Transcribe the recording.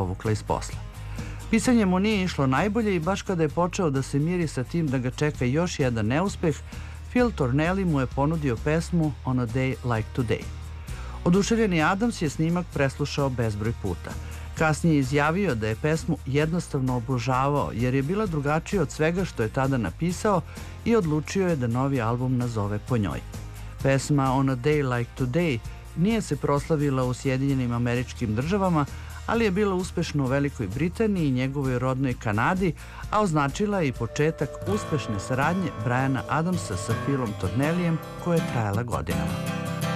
povukla iz posla. Pisanje mu nije išlo najbolje i baš kada je počeo da se miri sa tim da ga čeka još jedan neuspeh, Phil Tornelli mu je ponudio pesmu On a Day Like Today. Oduševljeni Adams je snimak preslušao bezbroj puta. Kasnije je izjavio da je pesmu jednostavno obožavao jer je bila drugačija od svega što je tada napisao i odlučio je da novi album nazove po njoj. Pesma On a Day Like Today nije se proslavila u Sjedinjenim Američkim Državama, ali je bila uspešna u Velikoj Britaniji i njegovoj rodnoj Kanadi, a označila je i početak uspešne saradnje Briana Adamsa sa Philom Tornellijem koja je trajala godinama.